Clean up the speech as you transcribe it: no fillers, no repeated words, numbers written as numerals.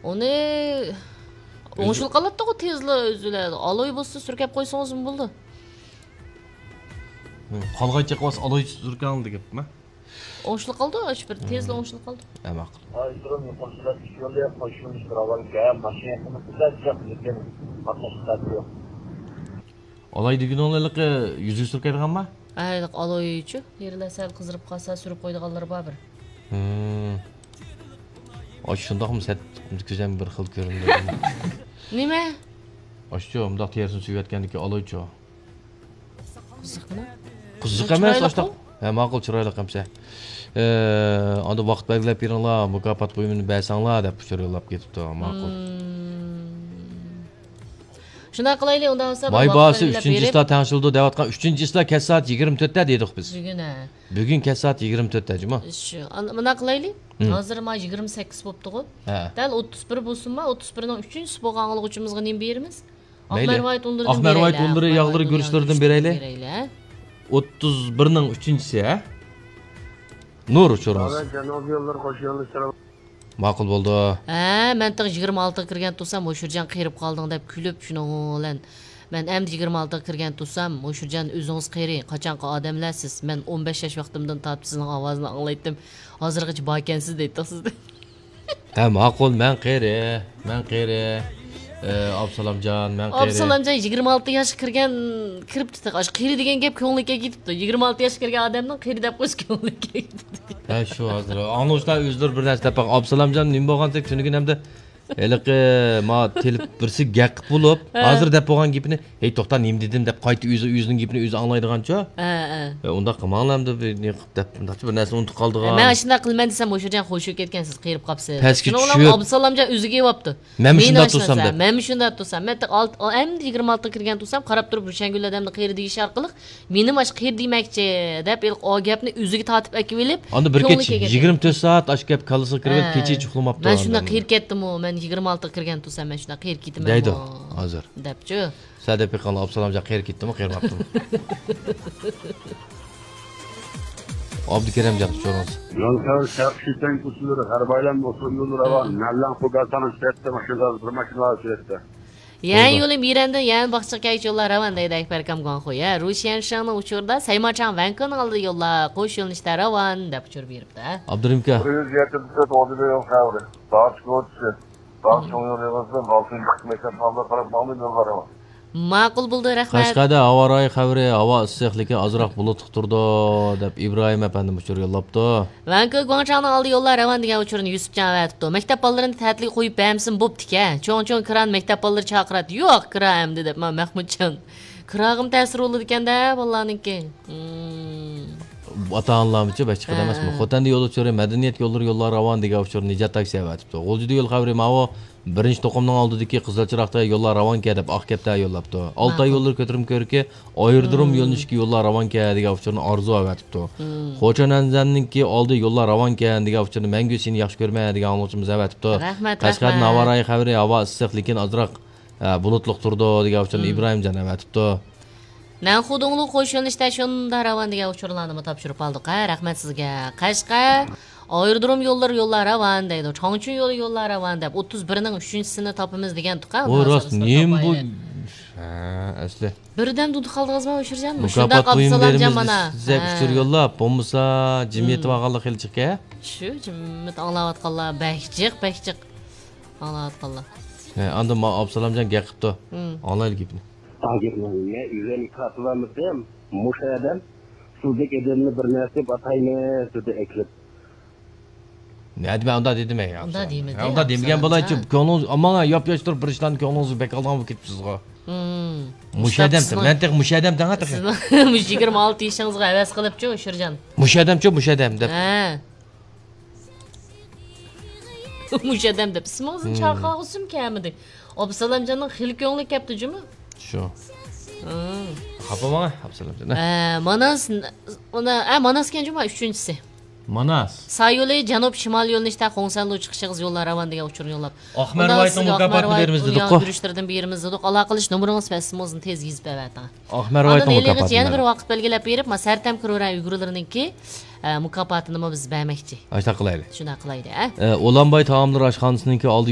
Оны оңшыл қалады ғой тезлі үзіледі. Алой болса сүркеп қойсаңыз болды. Қалғай чақпас алой сүрке алды кеп ма? Оңшыл қалды, аш бір тезлі оңшыл қалды. Мақұл. Алай деген олайлық yüzü сүркелген ма? Айлық алой үчі, ерлі сәл қызырып қалса сүріп қойдығалар ба бір. Aşındağım set güzel bir xil görünüyor. Nime? Aşçı, mıdaq tersin süyetkenlik alaycı. Kızıq mı? Kızıq emas aştaq. Maqul çıraylı qamsa. Anda vaqt belgilep birinla, mükafat buyumunu bəsanla dep çırayılap getipdi. Maqul. Şuna qılaylı onda olsa May bası 3-cü isla tanışıldı devatqan 3-cü isla kes saat 24'te dedik biz. Bugün kes saat 24'te cuma. Mına qılaylı? Hazır ma 28 boptu qoy. Dal 31 bolsun ma 31'nin 3-cüsü bolğanlıq üçümüzgə nem berimiz? Ahmervayt onları Ahmervayt onları yağları görüşlərdən berəyli. 31'nin 3-cüsü ha? Nur uçurumuz. Canob yollar xoş yollar selam. Maqul boldu. Men taq 26'ga kirgan tursam, Moşurjan qeyrib qaldың deb külüp şunu bilan. Men endi 26'ga kirgan tursam, Moşurjan özüňiz qeyri, qaçanqa adamlarsiz. Men 15 yaş vaqtimdan tatib sizning ovozni anglaytdim. Hozirgacha bakansiz deydi siz. Maqul men qeyri. Absalamjon, men qeyri. Absalamjon 26 yaş kiribdi taq. Aş qeyri degan gap ko'nglikka ketibdi. 26 yaş kirgan odamning qeyri deb qo'yish ko'nglikka ketibdi. Shu hozir. Anglashlar o'zlari bir narsa topaq. Absalamjon nima bo'lgan deb tushungan hamda eliqi ma telip birsi gaqib bo'lib, hozir deb bo'lgan gapini, "Hey to'xta, nima dedim" deb qayta o'zining gapini o'zi anglaydigancha. Unda qilmanglar deb bir narsa unutib qoldigan. Men shunday qilman desam, Moşurjan xo'shib ketgansiz, qeyrib qapsiz. Shuni Absalamjon o'ziga yopdi. Men shunday tursam deb. Men shunday tursam, men endi 26 ga kirgan tursam, qarab turib Rushangull odamni qeyri deyish orqali meni mash qeyri demakchi deb o gapni o'ziga tortib akib elib. Onda bir kech 24 soat ash gap kalisi kirib kecha uxlamabdi. Men shunday qeyri ketdim-u, men 26 ga kirgan tursam, men shunday qeyri ketdim. Deydi hozir. Debchi. Sadep qanlı Absalamjon qeyri ketdimi, qeyrmabdimi? Abdukerim yaptı çoğunuz. Yollar şarkıştan kusuları, her bayram olsun yolları var. Nallan fugatanın sette bir maşinalar sette. Yani yolu miranda yani bakacak ki yollar ravan deydi ekberkam gonxoya. Rusiyan şanı uçurda Saymachan Vankon aldı yollar. Koş yolun işte ravan dep uçur beripdi. Abdurimka. Rüz yetirdi oldu yol kavri. Dağıç koçu. Dağıç yolu yollardan altın mekan fazla taraf mamnun yollar var. Ma'qul bo'ldi, rahmat. Qashqada havo rayi xabari, havo issiqligi ozroq bulut turdi deb Ibrohim apandim uchur yo'llabdi. Vanka Guangchangni oldi yo'llar ravan degan uchurni Yusufjon aytibdi. Maktab bolalarini ta'tilga qo'yib bermsin bo'pti-ka. Cho'ng kiran maktab bolalari chaqiradi. Yo'q, kira endi deb men Mahmudjon. Kirag'im ta'sir bo'ldi ekanda bolalarniki. Ata-onalarimiz bachqa emasmi? Xotanda yo'l uchuri, madaniyat yo'llar ravan degan uchurni Nijat taksi aytibdi. G'o'jida yo'l xabari mavo birinchi to'qimning oldidagi Qizilchiroqda yo'llar ravon ke deb Oqkepda yo'llabdi. Oltay yo'llar ko'tarib ko'rki, ayirdirim yo'lnishki yo'llar ravon ke degan uchurni orzu aytibdi. Xo'jananzanningki oldi yo'llar ravon ke degan uchurni mangu seni yaxshi ko'rmay degan anglashimiz aytibdi. Qashqar Navoray xabari havo issiq lekin ozroq bulutliq turdi degan uchurni Ibrohimjon aytibdi. Nan xudunglu qo'shilishda shunda ravan degan uchurlarni topshirib oldik. Rahmat sizga. Qashqa ayirdirim yo'llar ravan deydi. Chongchun yo'li yo'llar ravan deb 31ning 3-sini topimiz degan tuqa. O rost nim bu asli. Birdan dud qaldingizmi o'shirjanmi? Shunda Absalamjon mana. Siz uchur yo'llab, bo'lmasa jimiyat vaqalli xilchiqqa. Shu jimiyat anglayotganlar bakchiq anglayotganlar. Anda Absalamjon gaqibdi. Anglaylik gapni. Tagirlarga üzerine katılanmışım. Muşaydan sudak edenini bir narsa batayını suda eklip. Ne ben onda dedim ya. Onda deymiz. Onda demigen bo'laychi, ko'nglingiz amana yop-yoshlar bir ishlarni ko'nglingizni bekaldan bo'lib ketibsizga. Mushadamda, men tek mushadamdan atiq. 26 yashingizga havas qilibchi O'shirjon. Mushadam deb. Mushadam deb ismingizni chaqirg'usim kamidi. Absalamjonning xil ko'ngli kapti-jimi? Shu. Xapama Absalamjon. Manas kenjuma 3-si. Manas. Sağ yo'li janub shimol yo'lini ishda Qo'ngsanlu chiqishingiz yo'llar ravan degan uchurni yo'llab. Ahmervaytning mukofotini beramiz dedik. Yurishtirdim beramiz dedik. Aloqa qilish nomeringiz va ismingizni tez yozib berating. Ahmervaytning mukofotini. Yana bir vaqt belgilab berib, Sartam Kiroran Uyg'urlarninki mukofotini biz bermoqchi. Ashta qilaylik. Shuna qilaylik, Ulanbay taomlar oshxonasininki oldi